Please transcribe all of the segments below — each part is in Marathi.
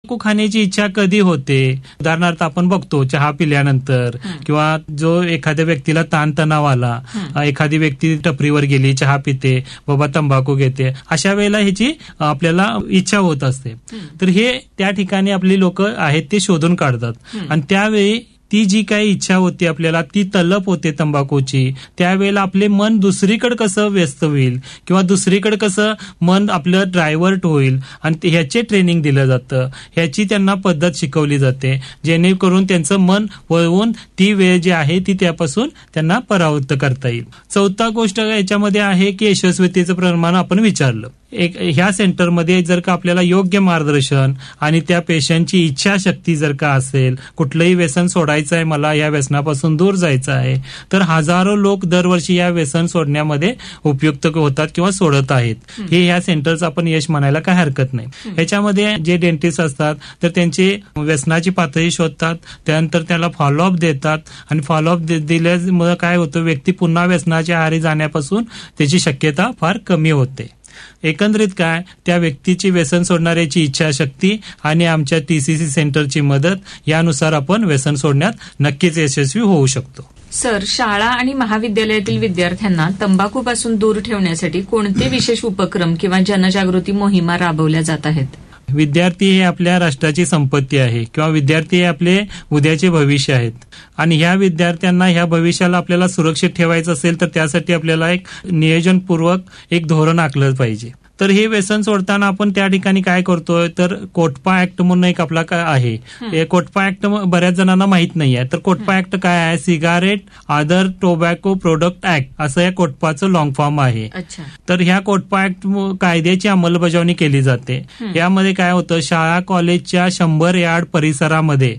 तंबाखू खाण्याची इच्छा कधी होते? उदाहरणार्थ आपण बघतो चहा पिल्यानंतर किंवा जो एखाद्या व्यक्तीला ताणतणाव आला, एखादी व्यक्ती टपरीवर गेली, चहा पिते, बाबा तंबाखू घेते, अशा वेळेला ह्याची आपल्याला इच्छा होत असते. तर हे त्या ठिकाणी आपली लोक आहेत ते शोधून काढतात आणि त्यावेळी ती जी काही इच्छा होती आपल्याला, ती तलप होते तंबाखूची, त्यावेळेला आपले मन दुसरीकडे कसं व्यस्त होईल किंवा दुसरीकडे कसं मन आपलं डायव्हर्ट होईल आणि ह्याचे ट्रेनिंग दिलं जातं, ह्याची त्यांना पद्धत शिकवली जाते, जेणेकरून त्यांचं मन वळवून ती वेळ जी आहे ती त्यापासून त्यांना परावृत्त करता येईल. चौथा गोष्ट याच्यामध्ये आहे की यशस्वीतेचं प्रमाण आपण विचारलं. ह्या सेंटरमध्ये जर का आपल्याला योग्य मार्गदर्शन आणि त्या पेशंटची इच्छाशक्ती जर का असेल, कुठलंही व्यसन सोडायचं आहे, मला या व्यसनापासून दूर जायचं आहे, तर हजारो लोक दरवर्षी या व्यसन सोडण्यामध्ये उपयुक्त होतात किंवा सोडत आहेत. हे ह्या सेंटरचं आपण यश म्हणायला काही हरकत नाही. ह्याच्यामध्ये जे डेंटिस्ट असतात तर त्यांची व्यसनाची पातळी शोधतात, त्यानंतर त्याला फॉलोअप देतात आणि फॉलोअप दिल्यामुळे काय होतं, व्यक्ती पुन्हा व्यसनाच्या आहारी जाण्यापासून त्याची शक्यता फार कमी होते. एकंदरीत काय, त्या व्यक्तीची व्यसन सोडणाऱ्याची इच्छाशक्ती आणि आमच्या TCC सेंटरची मदत यानुसार आपण व्यसन सोडण्यात नक्कीच यशस्वी होऊ शकतो. सर, शाळा आणि महाविद्यालयातील विद्यार्थ्यांना तंबाखूपासून दूर ठेवण्यासाठी कोणते विशेष उपक्रम किंवा जनजागृती मोहिमा राबवल्या जात आहेत? विद्यार्थी हे आपल्या राष्ट्राची संपत्ती आहे किंवा विद्यार्थी हे आपले उद्याचे भविष्य आहेत आणि ह्या विद्यार्थ्यांना ह्या भविष्याला आपल्याला सुरक्षित ठेवायचं असेल तर त्यासाठी आपल्याला एक नियोजनपूर्वक एक धोरण आखलं पाहिजे. तर हे व्यसन सोडताना आपण त्या ठिकाणी काय करतोय, तर कोटपा ऍक्ट म्हणून एक आपला काय आहे, हे कोटपा ऍक्ट बऱ्याच जणांना माहित नाही आहे. तर कोटपा ऍक्ट काय आहे, cigarette other tobacco product act असं या कोटपाचं लॉंग फॉर्म आहे. तर ह्या कोटपा ऍक्ट कायद्याची अंमलबजावणी केली जाते. यामध्ये काय होतं, शाळा कॉलेजच्या 100 यार्ड परिसरामध्ये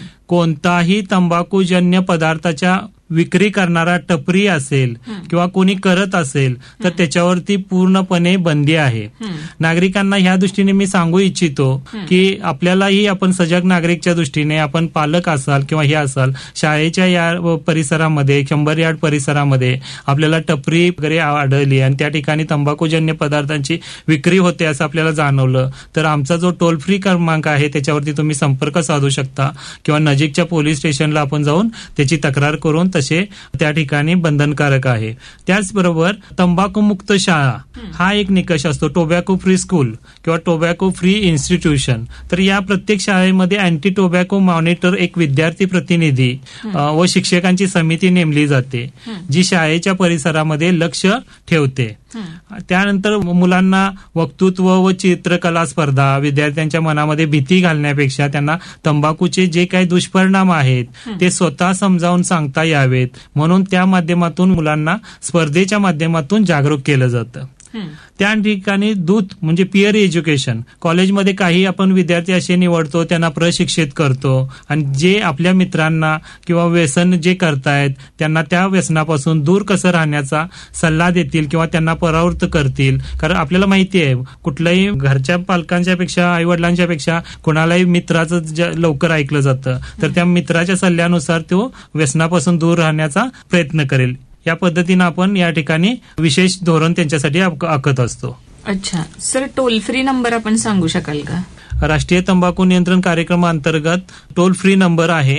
कोणताही तंबाखूजन्य पदार्थाच्या विक्री करणारा टपरी असेल किंवा कोणी करत असेल तर त्याच्यावरती पूर्णपणे बंदी आहे. नागरिकांना ह्या दृष्टीने मी सांगू इच्छितो की आपल्यालाही, आपण सजग नागरिकच्या दृष्टीने, आपण पालक असाल किंवा हे असाल, शाळेच्या या परिसरामध्ये 100 यार्ड परिसरामध्ये आपल्याला टपरी वगैरे आढळली आणि त्या ठिकाणी तंबाखूजन्य पदार्थांची विक्री होते असं आपल्याला जाणवलं तर आमचा जो टोल फ्री क्रमांक आहे त्याच्यावरती तुम्ही संपर्क साधू शकता किंवा नजीकच्या पोलीस स्टेशनला आपण जाऊन त्याची तक्रार करून तसे त्या ठिकाणी बंधनकारक आहे. त्याचबरोबर तंबाखूमुक्त शाळा हा एक निकष असतो, टोबॅको फ्री स्कूल किंवा टोबॅको फ्री इन्स्टिट्यूशन. तर या प्रत्येक शाळेमध्ये अँटी टोबॅको मॉनिटर एक विद्यार्थी प्रतिनिधी व शिक्षकांची समिती नेमली जाते जी शाळेच्या परिसरामध्ये लक्ष ठेवते. त्यानंतर मुलांना वक्तृत्व व चित्रकला स्पर्धा, विद्यार्थ्यांच्या मनामध्ये भीती घालण्यापेक्षा त्यांना तंबाखूचे जे काही दुष्परिणाम आहेत ते स्वतः समजावून सांगता यावेत म्हणून त्या माध्यमातून मुलांना स्पर्धेच्या माध्यमातून जागरूक केलं जातं. त्या ठिकाणी दूत म्हणजे पिअर एज्युकेशन, कॉलेजमध्ये काही आपण विद्यार्थी असे निवडतो, त्यांना प्रशिक्षित करतो आणि जे आपल्या मित्रांना किंवा व्यसन जे करतायत त्यांना त्या व्यसनापासून दूर कसं राहण्याचा सल्ला देतील किंवा त्यांना परावृत्त करतील. कारण आपल्याला माहिती आहे कुठल्याही घरच्या पालकांच्या पेक्षा, आई वडिलांच्या पेक्षा कोणालाही मित्राचं लवकर ऐकलं जातं, तर त्या मित्राच्या सल्ल्यानुसार तो व्यसनापासून दूर राहण्याचा प्रयत्न करेल. या पद्धतीनं आपण या ठिकाणी विशेष धोरण त्यांच्यासाठी आखत असतो. अच्छा सर, टोल फ्री नंबर आपण सांगू शकाल का? राष्ट्रीय तंबाखू नियंत्रण कार्यक्रमाअंतर्गत टोल फ्री नंबर आहे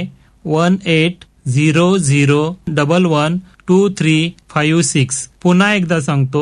1800112356. पुन्हा एकदा सांगतो,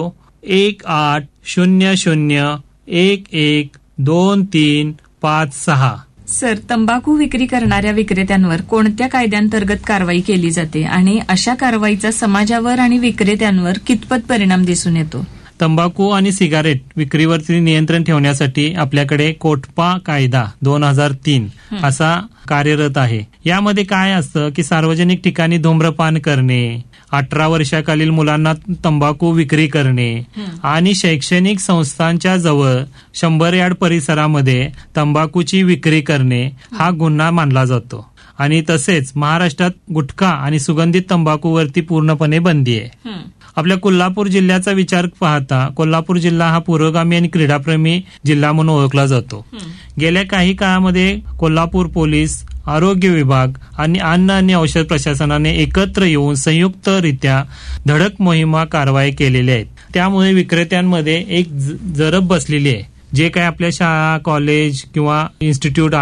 1800112356. सर, तंबाखू विक्री करणाऱ्या विक्रेत्यांवर कोणत्या कायद्यांतर्गत कारवाई केली जाते आणि अशा कारवाईचा समाजावर आणि विक्रेत्यांवर कितपत परिणाम दिसून येतो? तंबाखू आणि सिगारेट विक्रीवरती नियंत्रण ठेवण्यासाठी आपल्याकडे कोटपा कायदा 2003 असा कार्यरत आहे. यामध्ये काय असतं की सार्वजनिक ठिकाणी धूम्रपान करणे, 18 वर्षाखालील मुलांना तंबाखू विक्री करणे आणि शैक्षणिक संस्थांच्या जवळ 100 यार्ड परिसरामध्ये तंबाखूची विक्री करणे हा गुन्हा मानला जातो. आणि तसेच महाराष्ट्रात गुटखा आणि सुगंधित तंबाखूवरती पूर्णपणे बंदी आहे. आपल्या कोल्हापूर जिल्ह्याचा विचार पाहता कोल्हापूर जिल्हा हा पुरोगामी आणि क्रीडाप्रेमी जिल्हा म्हणून ओळखला जातो. गेल्या काही काळामध्ये कोल्हापूर पोलीस, आरोग्य विभाग आणि अन्न आणि औषध प्रशासनाने एकत्र येऊन संयुक्तरित्या धडक मोहिमा कारवाई केलेल्या आहेत. त्यामुळे विक्रेत्यांमध्ये एक जरब बसलेली आहे. जे काही आपल्या शाळा, कॉलेज किंवा इन्स्टिट्यूट